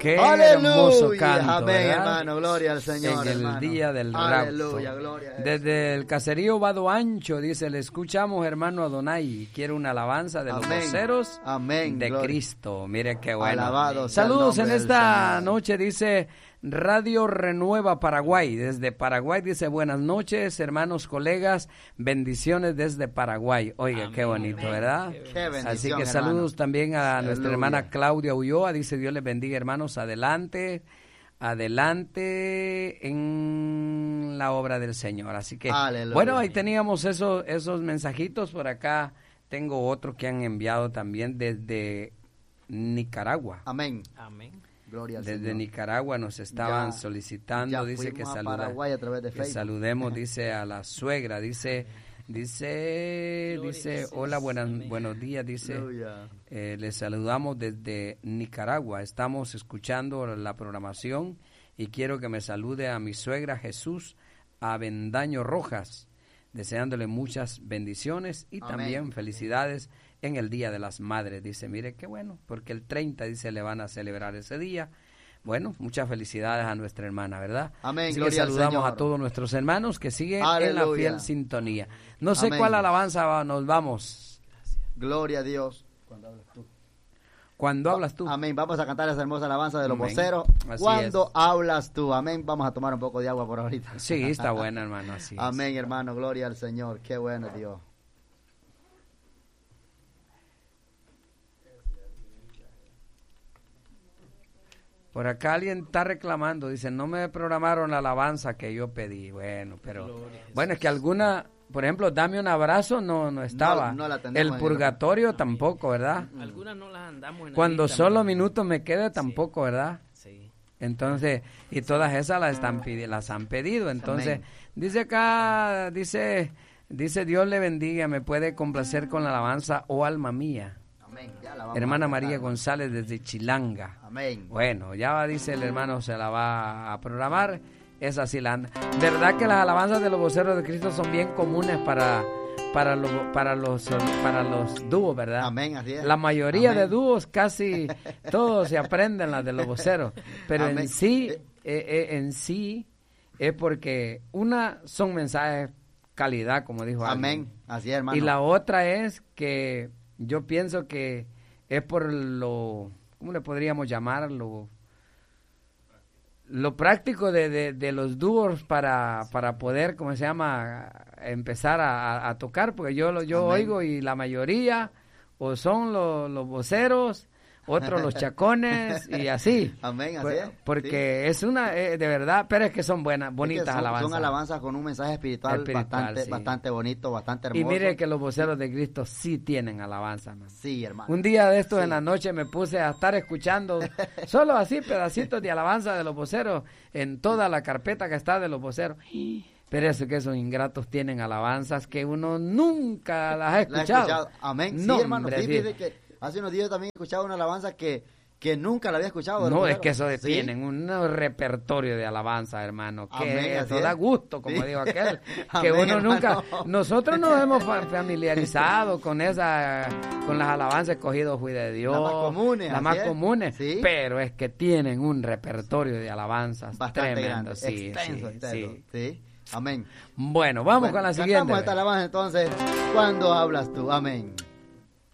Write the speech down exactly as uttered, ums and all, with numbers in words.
Qué hermoso canto, amén, ¿verdad? hermano, gloria al Señor, en el hermano. día del Aleluya, rapto. gloria a Jesús. Desde el caserío Vado Ancho, dice, le escuchamos, hermano Adonai, quiero una alabanza de los Amén. voceros Amén, de gloria. Cristo. Mire qué bueno. Alabado sea el Saludos en nombre del esta Señor. noche, dice Radio Renueva Paraguay. Desde Paraguay dice, buenas noches, hermanos, colegas, bendiciones desde Paraguay. Oiga, Amén. qué bonito, ¿verdad? Qué bendición, Así que hermano. saludos también a nuestra Aleluya. hermana Claudia Ulloa, dice, Dios les bendiga, hermanos, adelante, adelante en la obra del Señor. Así que, Aleluya. bueno, ahí teníamos esos, esos mensajitos. Por acá tengo otro que han enviado también desde Nicaragua. Amén. Amén. Gloria al Desde Señor. Nicaragua nos estaban Ya- solicitando, ya dice que, fuimos a saluda- Paraguay a través de que Facebook. saludemos, dice, a la suegra, dice, dice, Gloria a dice, Jesús. hola, buenas, Amén. buenos días, dice, Aleluya. eh, les saludamos desde Nicaragua, estamos escuchando la programación y quiero que me salude a mi suegra Jesús Avendaño Rojas, deseándole muchas bendiciones y Amén. también felicidades en el Día de las Madres. Dice, mire qué bueno, porque el treinta, dice, le van a celebrar ese día. Bueno, muchas felicidades a nuestra hermana, ¿verdad? Amén, Así que gloria al saludamos Señor. a todos nuestros hermanos que siguen en la Aleluya. fiel sintonía. No sé Amén. cuál alabanza va- nos vamos. Gloria a Dios. Cuando hablas tú. Cuando hablas tú. Amén. Vamos a cantar esa hermosa alabanza de los Amén. voceros. Así Cuando es. hablas tú. Amén. Vamos a tomar un poco de agua por ahorita. Sí, está buena, hermano, así es. Amén, hermano. Gloria al Señor. Qué bueno Dios. Por acá alguien está reclamando, dice, no me programaron la alabanza que yo pedí. Bueno, pero, Gloria a Jesús. bueno, es que alguna, por ejemplo, dame un abrazo, no, no estaba. No, no la tenemos el en purgatorio tampoco, ¿verdad? Algunas no las andamos en la Cuando lista, solo hermano. minutos me quede tampoco, ¿verdad? Sí. Entonces, y todas esas las están pidi- las han pedido. Entonces, Amén. dice acá, dice, dice Dios le bendiga, me puede complacer con la alabanza, oh alma mía. Amén. Ya la vamos Hermana a cantar, María hermano. González desde Chilanga. Amén. Bueno, ya dice el hermano, se la va a programar. Esa sí la anda. ¿Verdad que las alabanzas de los voceros de Cristo son bien comunes para, para, lo- para, los, para los dúos, verdad? Amén, así es. La mayoría Amén. de dúos, casi todos se aprenden las de los voceros. Pero en Amén. sí, Eh. eh, eh, en sí, es porque una son mensajes calidad, como dijo alguien. Amén. Así es, hermano. Y la otra es que yo pienso que es por lo, ¿cómo le podríamos llamar? Lo, lo práctico de, de, de los dúos para, para poder, ¿cómo se llama? Empezar a, a- a tocar, porque yo, lo- yo Amén. oigo y la mayoría o son los, los voceros, otros los chacones y así. Amén, así Pues, es. porque es una, eh, de verdad, pero es que son buenas, Es que bonitas son, alabanzas. Son alabanzas con un mensaje espiritual, Espiritual, bastante, sí. bastante bonito, bastante hermoso. Y mire que los voceros de Cristo sí tienen alabanza, man. Sí, hermano. Un día de estos Sí. en la noche me puse a estar escuchando solo así pedacitos de alabanza de los voceros en toda la carpeta que está de los voceros. Pero eso que esos ingratos tienen alabanzas que uno nunca las ha La he escuchado. escuchado. Amén. Sí, No, hermano. hombre, Sí, sí. fíjese que hace unos días también he escuchado una alabanza que, que nunca la había escuchado. de los No, es voceros. que eso de- Sí. tienen un repertorio de alabanza, hermano, que Amén, eso así da es. gusto, como Sí. dijo aquel, que Amén, uno hermano. nunca, nosotros nos hemos fa- familiarizado con esa, con las alabanzas escogidos fui de Dios, Las más comunes, las así más es. comunes, Sí. pero es que tienen un repertorio de alabanzas Bastante tremendo, grande. sí, extenso, sí, extenso. sí. Sí. Amén. Bueno, vamos Bueno, con la siguiente. Cantamos esta alabanza entonces. Cuando hablas tú. Amén.